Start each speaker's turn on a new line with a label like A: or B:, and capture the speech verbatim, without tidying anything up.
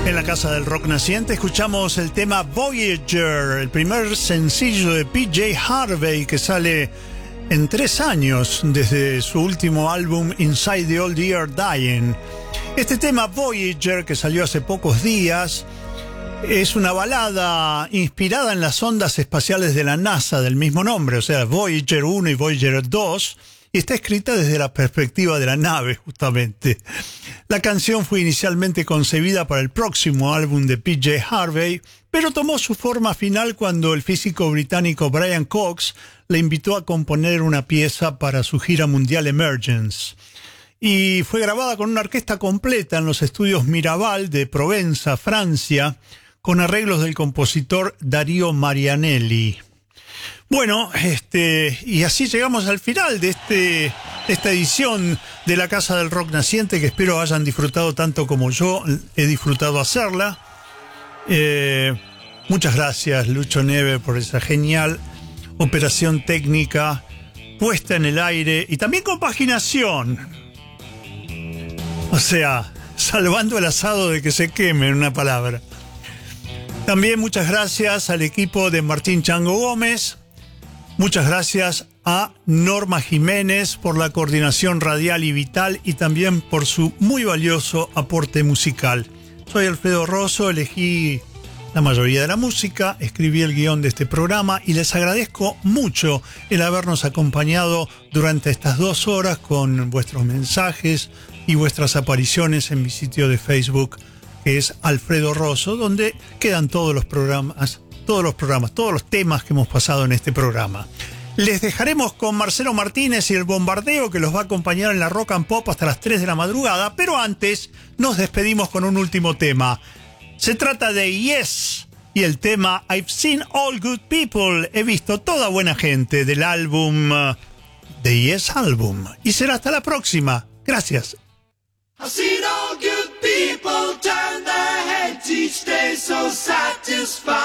A: En la Casa del Rock Naciente escuchamos el tema Voyager, el primer sencillo de P J Harvey que sale en tres años desde su último álbum Inside the Old Year Dying. Este tema Voyager, que salió hace pocos días, es una balada inspirada en las ondas espaciales de la NASA del mismo nombre, o sea, Voyager uno y Voyager dos, y está escrita desde la perspectiva de la nave, justamente. La canción fue inicialmente concebida para el próximo álbum de P J Harvey, pero tomó su forma final cuando el físico británico Brian Cox le invitó a componer una pieza para su gira mundial Emergence. Y fue grabada con una orquesta completa en los estudios Miraval de Provenza, Francia, con arreglos del compositor Dario Marianelli. Bueno, este, y así llegamos al final de este, de esta edición de la Casa del Rock Naciente, que espero hayan disfrutado tanto como yo he disfrutado hacerla. Eh, muchas gracias, Lucho Neve, por esa genial operación técnica, puesta en el aire y también compaginación. O sea, salvando el asado de que se queme, en una palabra. También muchas gracias al equipo de Martín Chango Gómez. Muchas gracias a Norma Jiménez por la coordinación radial y vital y también por su muy valioso aporte musical. Soy Alfredo Rosso, elegí la mayoría de la música, escribí el guión de este programa y les agradezco mucho el habernos acompañado durante estas dos horas con vuestros mensajes y vuestras apariciones en mi sitio de Facebook, que es Alfredo Rosso, donde quedan todos los programas, todos los programas, todos los temas que hemos pasado en este programa. Les dejaremos con Marcelo Martínez y el Bombardeo, que los va a acompañar en la Rock and Pop hasta las tres de la madrugada, pero antes nos despedimos con un último tema. Se trata de Yes y el tema I've Seen All Good People, he visto toda buena gente, del álbum uh, The Yes Album. Y será hasta la próxima. Gracias.
B: I've seen all good people turn their heads each day so satisfied.